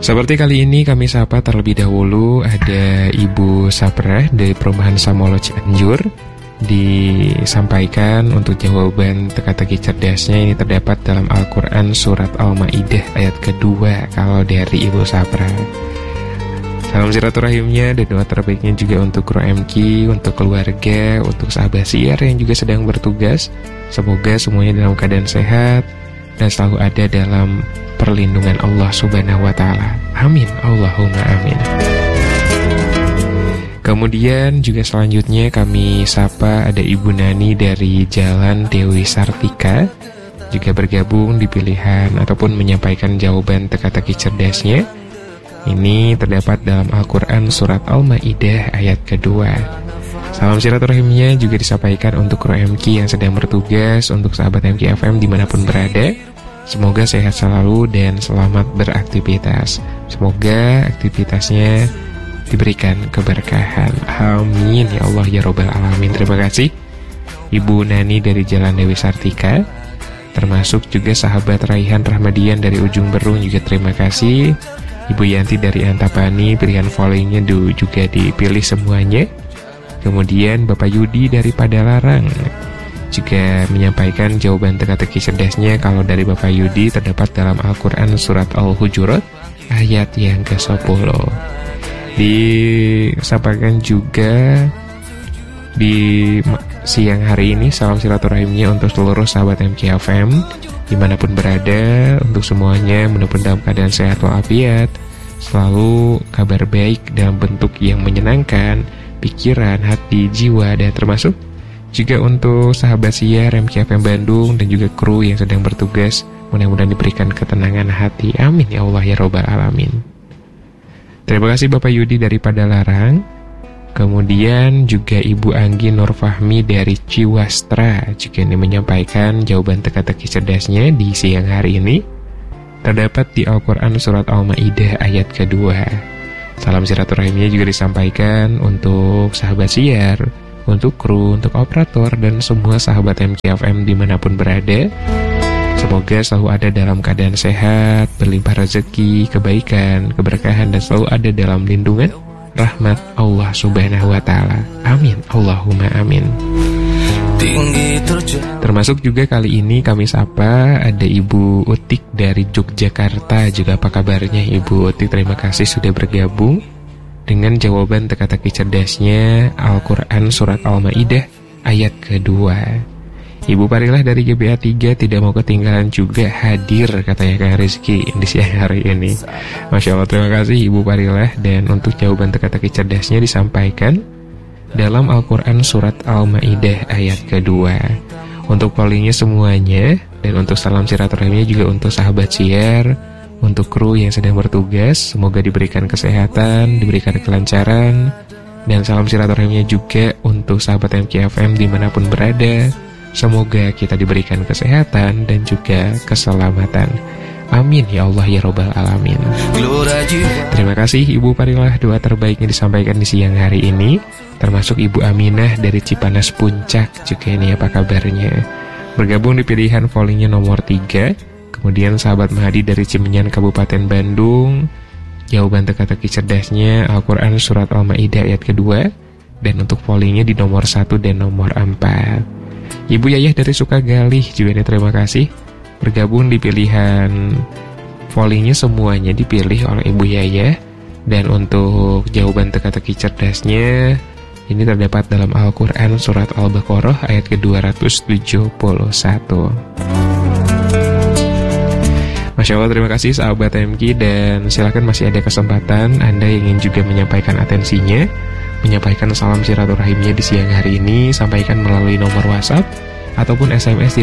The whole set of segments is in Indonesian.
Seperti kali ini kami sapa terlebih dahulu ada Ibu Saprah dari Perumahan Samolo Cianjur. Disampaikan untuk jawaban teka-teki cerdasnya ini terdapat dalam Al-Quran Surat Al-Ma'idah ayat kedua kalau dari Ibu Saprah. Salam silaturahimnya dan doa terbaiknya juga untuk kru MQ, untuk keluarga, untuk sahabat siar yang juga sedang bertugas. Semoga semuanya dalam keadaan sehat dan selalu ada dalam perlindungan Allah Subhanahu wa Ta'ala. Amin, Allahumma amin. Kemudian juga selanjutnya kami sapa ada Ibu Nani dari Jalan Dewi Sartika, juga bergabung di pilihan ataupun menyampaikan jawaban teka-teki cerdasnya. Ini terdapat dalam Al-Quran Surat Al-Ma'idah ayat kedua. Salam silaturahimnya juga disampaikan untuk kru MQ yang sedang bertugas, untuk sahabat MQ FM dimanapun berada. Semoga sehat selalu dan selamat beraktivitas. Semoga aktivitasnya diberikan keberkahan. Amin ya Allah ya Rabbal Alamin. Terima kasih Ibu Nani dari Jalan Dewi Sartika, termasuk juga sahabat Raihan Rahmadian dari Ujung Berung juga terima kasih. Ibu Yanti dari Antapani, pilihan volleynya juga dipilih semuanya. Kemudian Bapak Yudi dari Padalarang juga menyampaikan jawaban teka-teki cerdasnya. Kalau dari Bapak Yudi terdapat dalam Al-Quran Surat Al-Hujurat ayat yang ke-10. Disampaikan juga di siang hari ini salam silaturahimnya untuk seluruh sahabat MKFM dimanapun berada. Untuk semuanya mudah-mudahan dalam keadaan sehat walafiat, selalu kabar baik dalam bentuk yang menyenangkan, pikiran, hati, jiwa, dan termasuk juga untuk sahabat siar MKFM Bandung dan juga kru yang sedang bertugas, mudah-mudahan diberikan ketenangan hati. Amin ya Allah ya Rabbal Alamin. Terima kasih Bapak Yudi dari Padalarang. Kemudian juga Ibu Anggi Nurfahmi dari Ciwastra juga ini menyampaikan jawaban teka-teki cerdasnya di siang hari ini. Terdapat di Al-Quran Surat Al-Ma'idah ayat kedua. Salam silaturahimnya juga disampaikan untuk sahabat siar, untuk kru, untuk operator, dan semua sahabat MKFM dimanapun berada. Semoga selalu ada dalam keadaan sehat, berlimpah rezeki, kebaikan, keberkahan, dan selalu ada dalam lindungan rahmat Allah Subhanahu wa Ta'ala. Amin, Allahumma amin. Termasuk juga kali ini kami sapa ada Ibu Utik dari Yogyakarta. Juga apa kabarnya Ibu Utik? Terima kasih sudah bergabung dengan jawaban teka-teki cerdasnya Al-Quran Surat Al-Ma'idah ayat kedua. Ibu Parilah dari GBA 3 tidak mau ketinggalan juga hadir katanya Kang Rizky di siang hari ini. Masya Allah, terima kasih Ibu Parilah. Dan untuk jawaban teka-teki cerdasnya disampaikan dalam Al-Quran Surat Al-Ma'idah ayat kedua. Untuk pollingnya semuanya, dan untuk salam silaturahimnya juga untuk sahabat siar, untuk kru yang sedang bertugas, semoga diberikan kesehatan, diberikan kelancaran. Dan salam silaturahimnya juga untuk sahabat MKFM dimanapun berada, semoga kita diberikan kesehatan dan juga keselamatan. Amin ya Allah ya Rabbal Alamin. Terima kasih Ibu Parilah, doa terbaiknya disampaikan di siang hari ini. Termasuk Ibu Aminah dari Cipanas Puncak juga ini apa kabarnya. Bergabung di pilihan volleynya nomor 3. Kemudian sahabat Mahadi dari Cimenyan Kabupaten Bandung, jawaban teka-teki cerdasnya Al-Quran Surat Al-Ma'idah ayat kedua. Dan untuk volleynya di nomor 1 dan nomor 4. Ibu Yayah dari Sukagalih juga ini terima kasih. Bergabung di pilihan volleynya semuanya dipilih oleh Ibu Yayah. Dan untuk jawaban teka-teki cerdasnya ini terdapat dalam Al-Quran Surat Al-Baqarah ayat ke-271. Masya Allah, terima kasih sahabat MK. Dan silakan masih ada kesempatan Anda yang ingin juga menyampaikan atensinya, menyampaikan salam silaturahimnya di siang hari ini. Sampaikan melalui nomor WhatsApp ataupun SMS di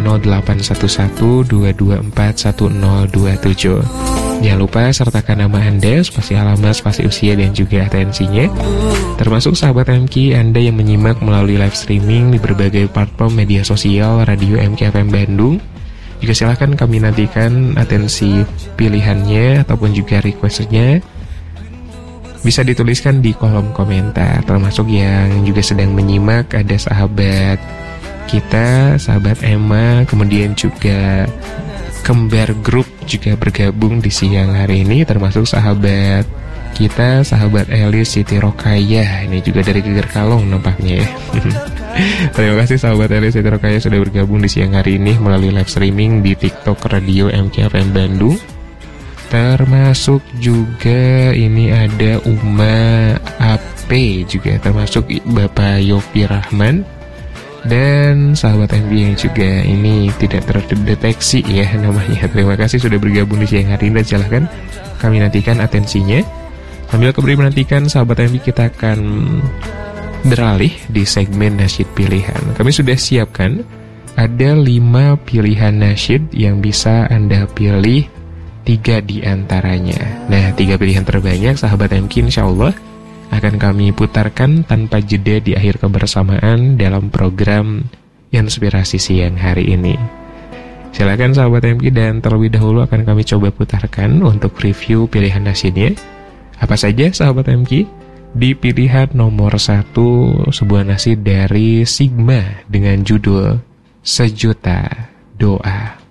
0811-224-1027. Jangan lupa sertakan nama Anda, spasi alamat, spasi usia, dan juga atensinya. Termasuk sahabat MK Anda yang menyimak melalui live streaming di berbagai platform media sosial Radio MKFM Bandung, juga silahkan kami nantikan atensi pilihannya ataupun juga requestnya. Bisa dituliskan di kolom komentar. Termasuk yang juga sedang menyimak ada sahabat kita, sahabat Emma, kemudian juga Kembar Group juga bergabung di siang hari ini, termasuk sahabat kita, sahabat Elis Siti Rokayah. Ini juga dari Geger Kalong nampaknya ya. Terima kasih sahabat Elis Siti Rokayah sudah bergabung di siang hari ini melalui live streaming di TikTok Radio MKFM Bandung. Termasuk juga ini ada Uma AP juga, termasuk Bapak Yopi Rahman. Dan sahabat MB yang juga ini tidak terdeteksi ya namanya. Terima kasih sudah bergabung di siang hari ini, dan silahkan kami nantikan atensinya. Sambil kembali menantikan sahabat MB, kita akan beralih di segmen nasyid pilihan. Kami sudah siapkan ada 5 pilihan nasyid yang bisa Anda pilih 3 di antaranya. Nah, 3 pilihan terbanyak sahabat MB insya Allah akan kami putarkan tanpa jeda di akhir kebersamaan dalam program Inspirasi Siang hari ini. Silakan sahabat MK, dan terlebih dahulu akan kami coba putarkan untuk review pilihan nasyidnya. Apa saja sahabat MK? Di pilihan nomor 1, sebuah nasyid dari Sigma dengan judul Sejuta Doa.